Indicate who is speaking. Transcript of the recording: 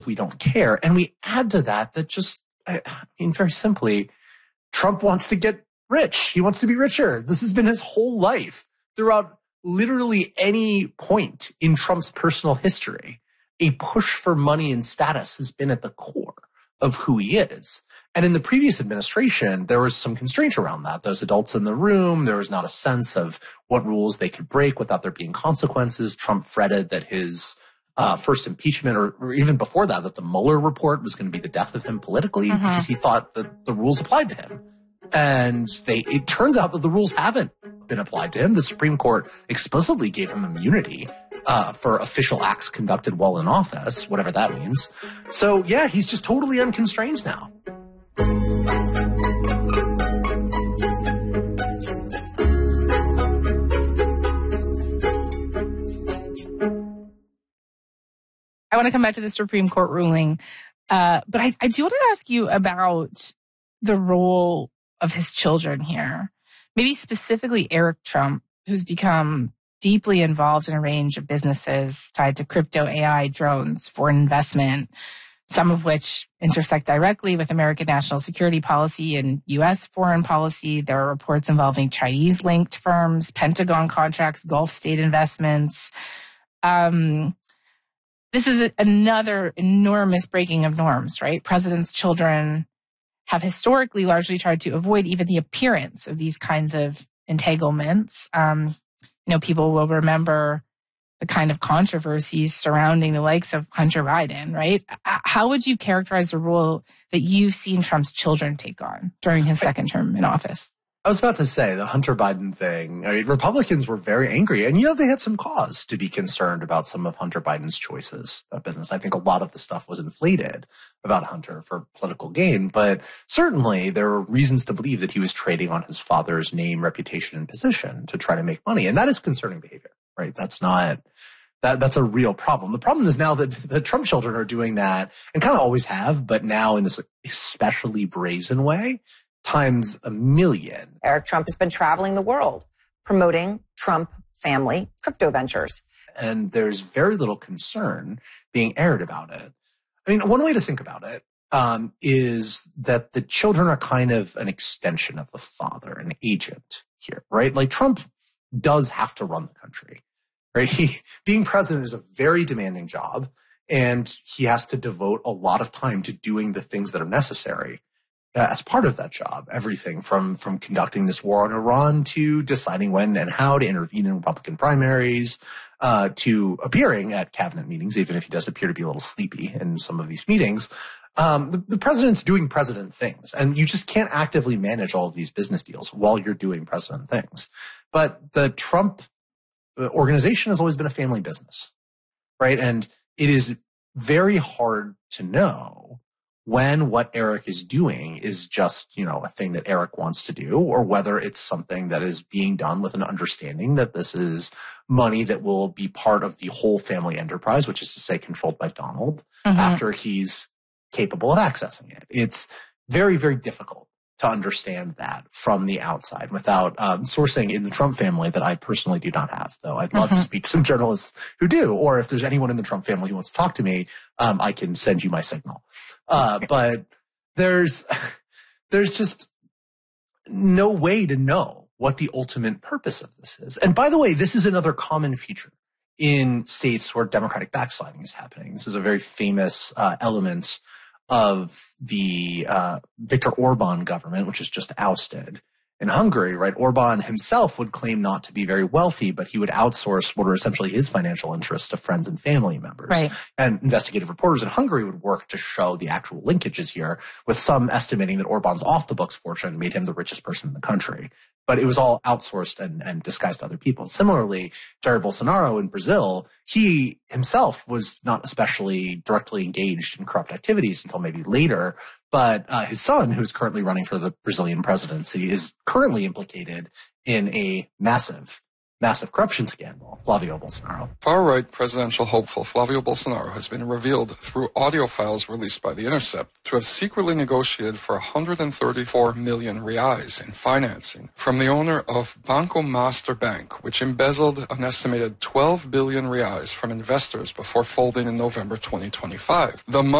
Speaker 1: we don't care. And we add to that just, I mean, very simply, Trump wants to get rich. He wants to be richer. This has been his whole life. Throughout literally any point in Trump's personal history, a push for money and status has been at the core of who he is. And in the previous administration, there was some constraint around that. Those adults in the room, there was not a sense of what rules they could break without there being consequences. Trump fretted that his first impeachment, or even before that the Mueller report was going to be the death of him politically because he thought that the rules applied to him. And it turns out that the rules haven't been applied to him. The Supreme Court explicitly gave him immunity for official acts conducted while in office, whatever that means. So, yeah, he's just totally unconstrained now.
Speaker 2: I want to come back to the Supreme Court ruling, but I do want to ask you about the role of his children here. Maybe specifically Eric Trump, who's become deeply involved in a range of businesses tied to crypto, AI, drones, foreign investment, some of which intersect directly with American national security policy and U.S. foreign policy. There are reports involving Chinese-linked firms, Pentagon contracts, Gulf state investments. This is another enormous breaking of norms, right? Presidents' children have historically largely tried to avoid even the appearance of these kinds of entanglements. People will remember the kind of controversies surrounding the likes of Hunter Biden, right? How would you characterize the role that you've seen Trump's children take on during his second term in office?
Speaker 1: I was about to say the Hunter Biden thing. I mean, Republicans were very angry, and they had some cause to be concerned about some of Hunter Biden's choices of business. I think a lot of the stuff was inflated about Hunter for political gain, but certainly there were reasons to believe that he was trading on his father's name, reputation, and position to try to make money, and that is concerning behavior, right? That's a real problem. The problem is now that the Trump children are doing that, and kind of always have, but now in this especially brazen way, times a million.
Speaker 3: Eric Trump has been traveling the world promoting Trump family crypto ventures.
Speaker 1: And there's very little concern being aired about it. I mean, one way to think about it is that the children are kind of an extension of the father, an agent here, right? Like Trump does have to run the country, right? Being president is a very demanding job, and he has to devote a lot of time to doing the things that are necessary as part of that job. Everything from conducting this war on Iran to deciding when and how to intervene in Republican primaries, to appearing at cabinet meetings, even if he does appear to be a little sleepy in some of these meetings. The president's doing president things, and you just can't actively manage all of these business deals while you're doing president things. But the Trump organization has always been a family business, right? And it is very hard to know when what Eric is doing is just, a thing that Eric wants to do, or whether it's something that is being done with an understanding that this is money that will be part of the whole family enterprise, which is to say controlled by Donald, after he's capable of accessing it. It's very, very difficult to understand that from the outside without sourcing in the Trump family that I personally do not have, though I'd love to speak to some journalists who do, or if there's anyone in the Trump family who wants to talk to me, I can send you my signal. But there's just no way to know what the ultimate purpose of this is. And by the way, this is another common feature in states where Democratic backsliding is happening. This is a very famous element of the Viktor Orban government, which is just ousted in Hungary, right? Orban himself would claim not to be very wealthy, but he would outsource what are essentially his financial interests to friends and family members.
Speaker 2: Right.
Speaker 1: And investigative reporters in Hungary would work to show the actual linkages here, with some estimating that Orban's off-the-books fortune made him the richest person in the country. But it was all outsourced and disguised to other people. Similarly, Jair Bolsonaro in Brazil, he himself was not especially directly engaged in corrupt activities until maybe later. But his son, who's currently running for the Brazilian presidency, is currently implicated in a massive massive corruption scandal, Flavio Bolsonaro.
Speaker 4: Far-right presidential hopeful Flavio Bolsonaro has been revealed through audio files released by The Intercept to have secretly negotiated for 134 million reais in financing from the owner of Banco Master Bank, which embezzled an estimated 12 billion reais from investors before folding in November 2025. The